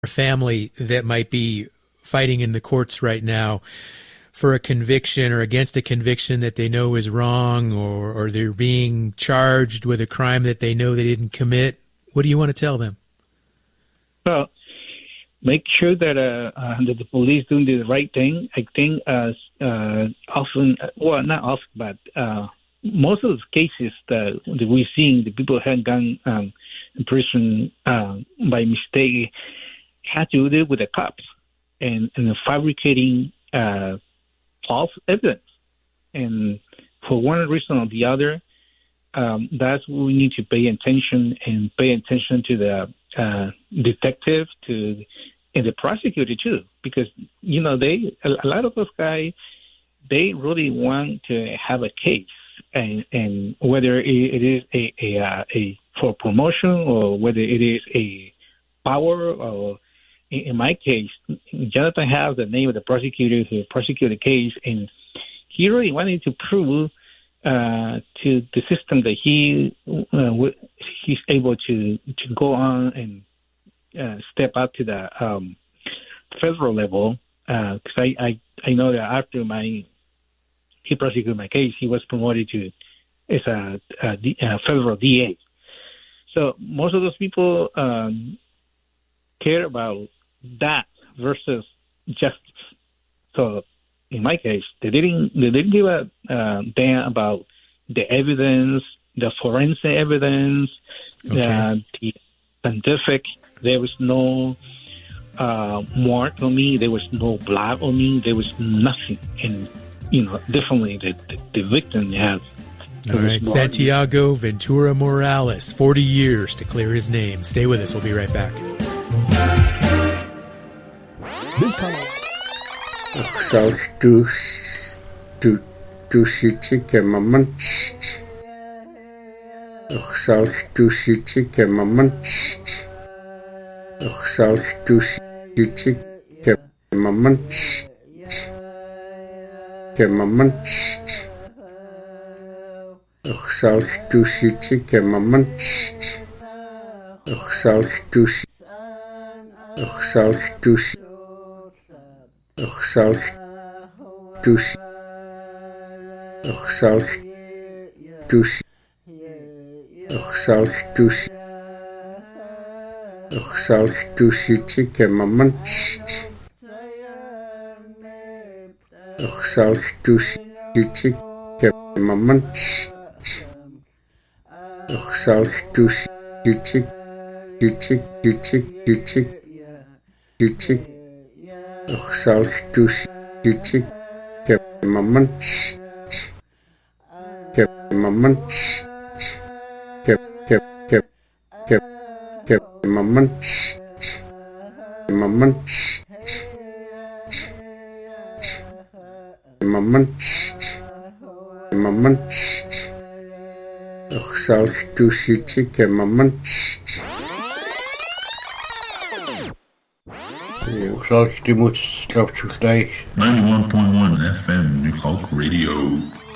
family that might be fighting in the courts right now for a conviction or against a conviction that they know is wrong, or they're being charged with a crime that they know they didn't commit, what do you want to tell them? Well, make sure that the police doing the right thing. I think often, well, not often, but most of the cases that we're seeing, the people have gone in prison by mistake, had to do with the cops and fabricating false evidence. And for one reason or the other, that's what we need to pay attention to the detective, and the prosecutor too, because a lot of those guys, they really want to have a case, and whether it is a for promotion or whether it is a power, or in my case, Jonathan has the name of the prosecutor who prosecuted the case, and he really wanted to prove to the system that he's able to go on and step up to the federal level. Because I know that after he prosecuted my case, he was promoted to as a federal DA. So most of those people care about that versus justice. So in my case, they didn't give a damn about the evidence, the forensic evidence, the scientific. There was no mark on me. There was no blood on me. There was nothing. And, definitely the victim has. All right, Santiago Ventura Morales, 40 years to clear his name. Stay with us. We'll be right back. Oxalk 91.1 FM New Hulk Radio.